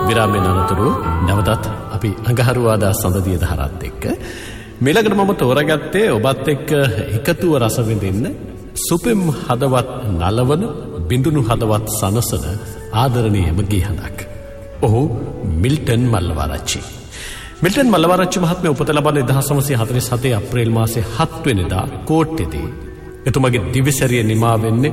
විරාමයෙන් අනතුරු නැවතත් අපි අඟහරුවාදා සඳදිය දහරත් එක්ක මෙලකට මම තෝරාගත්තේ ඔබත් එක්ක එකතුව රස විඳින්න සුපිම් හදවත් නලවන බිඳුණු හදවත් සනසන ආදරණීයම ගීහදක්. ඔහු මිල්ටන් මල්ලවාරච්චි. මිල්ටන් මල්ලවාරච්චි මහත්මයා උපත ලබන්නේ 1947 අප්‍රේල් මාසේ 7 වෙනිදා කෝට්ටේදී. එතුමගේ දිවිසැරිය නිමා වෙන්නේ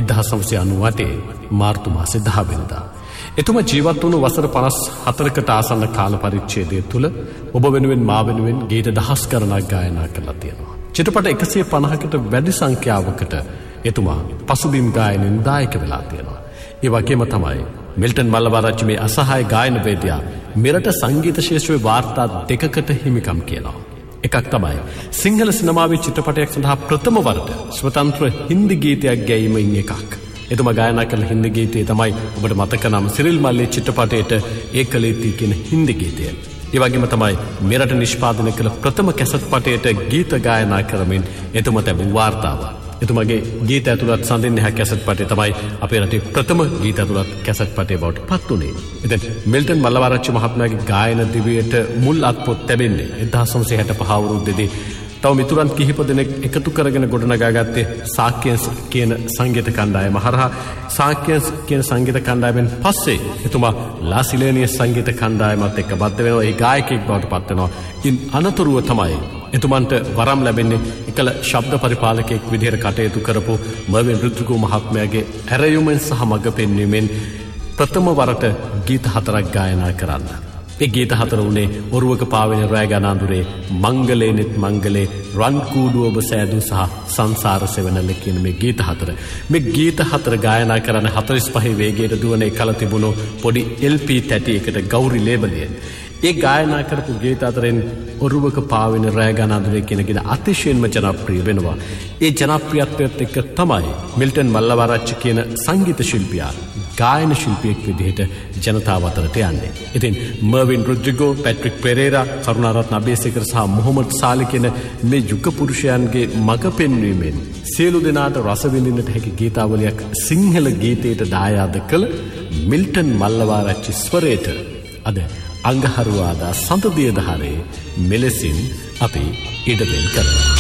1998 මාර්තු මාසේ 10 වෙනිදා. එතුමා ජීවත් වුණු වසර 54කට ආසන්න කාල පරිච්ඡේදය තුළ ඔබ වෙනුවෙන් මා වෙනුවෙන් ගීත දහස් ගණනක් ගායනා කරලා තියෙනවා. චිත්‍රපට 150කට වැඩි සංඛ්‍යාවකට එතුමා පසුබිම් ගායනෙන් දායක වෙලා තියෙනවා. ඒ වගේම තමයි මිල්ටන් මල්ලවාරච්චි මේ අසහාය ගායන වේදිකා මෙරට සංගීත ශාස්ත්‍රයේ වාර්තා දෙකකට හිමිකම් කියනවා. එකක් තමයි සිංහල සිනමාවේ චිත්‍රපටයක් සඳහා ප්‍රථම වරට ස්වතන්ත්‍ර හින්දි ගීතයක් ගැයීමෙන් එකක්. එතුමා ගායනා කළ හින්දි ගීතය තමයි ඔබට මතක නම් සිරිල් මල්ලේ චිත්‍රපටයේට ඒකලේති කියන හින්දි ගීතය. ඒ වගේම තමයි මෙරට නිෂ්පාදනය කළ ප්‍රථම කැසට් පටයට ගීත ගායනා කරමින් එතුමා තිබු වාර්තාව. එතුමාගේ ගීත ඇතුළත් සඳින්නේ කැසට් පටය තමයි අපේ රටේ ප්‍රථම ගීත ඇතුළත් කැසට් පටය බවට පත් වුණේ. ඉතින් මිල්ටන් මල්ලවාරච්චි මහත්මයාගේ ගායන දිවියට මුල් අත්පොත් ලැබෙන්නේ 1965 අවුරුද්දේදී තව මිතුරන් කිහිප දෙනෙක් එකතු කරගෙන ගොඩනගාගත්තේ සාක්‍යන්ස් කියන සංගීත කණ්ඩායම හරහා. සාක්‍යන්ස් කියන සංගීත කණ්ඩායමෙන් පස්සේ එතුමා ලා සිලේනියස් සංගීත කණ්ඩායමත් එක්ක බද්ධ වෙනවා. ඒ ගායකයෙක් බවට පත් වෙනවා. ඉන් අනතුරුව තමයි එතුමන්ට වරම් ලැබෙන්නේ එකල ශබ්ද පරිපාලකයෙක් විදිහට කටයුතු කරපු මර්වින් රුද්‍රිගෝ මහත්මයාගේ ඇරයුමෙන් සහ මඟ පෙන්වීමෙන් ප්‍රථම වරට ගීත 4ක් ගායනා කරන්න. ඒ ගීත 4 උනේ ඔරුවක පාවෙන රෑ ගනාඳුරේ, මංගලේ නෙත් මංගලේ, රන් කූඩුව ඔබ සෑදූ සහ සංසාර සෙවණල කියන මේ ගීත 4. මේ ගීත 4 ගායනා කරන 45 වේගයට දුවන එකල තිබුණු පොඩි LP තැටියකට ගෞරි ලේබලයෙන් ඒ ගායනා කරපු ගීත අතරින් ඔරුවක පාවෙන රෑ ගනාඳුරේ කියන ගීත අතිශයින්ම ජනප්‍රිය වෙනවා. ඒ ජනප්‍රියත්වයට එක්ක තමයි මිල්ටන් මල්ලවාරච්චි කියන සංගීත ශිල්පියා ගායන ශිල්පියෙක් විදිහට ජනතාව අතරට යන්නේ. ඉතින් මර්වින් රුද්‍රිගෝ, පැට්‍රික් පෙරේරා, කරුණාරත්න අබේසේකර සහ මොහොමඩ් සාලි කියන මේ යුග පුරුෂයන්ගේ මඟ පෙන්වීමෙන් සියලු දෙනාට රස විඳින්නට හැකි ගීතාවලියක් සිංහල ගීතයට දායාද කළ මිල්ටන් මල්ලවාරච්චි ස්වරයට අද අඟහරුවාදා සඳදිය දහරේ මෙලෙසින් අපි ඉඩ දෙන්න කරනවා.